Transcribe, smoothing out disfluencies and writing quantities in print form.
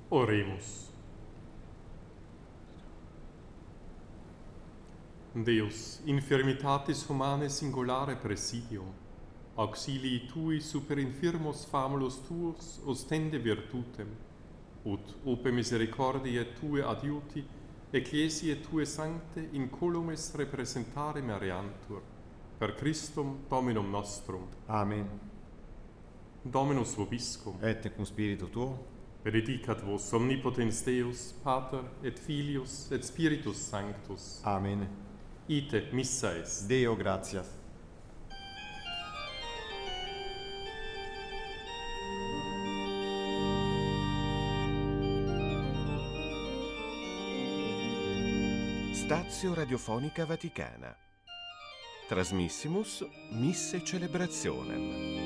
Oremus. Deus, infirmitatis humanae singulare presidio, auxilii tui super infirmos famulus tuos ostende virtutem, ut upe misericordiae tue adiuti, ecclesiae tue sancte incolumes representare meriantur, per Christum Dominum nostrum. Amen. Dominus vobiscum. Et cum spiritu tuo. Benedicat vos omnipotens Deus, Pater et Filius et Spiritus Sanctus. Amen. Ite missa est. Deo gratias. Stazio Radiofonica Vaticana. Trasmissimus misse celebrationem.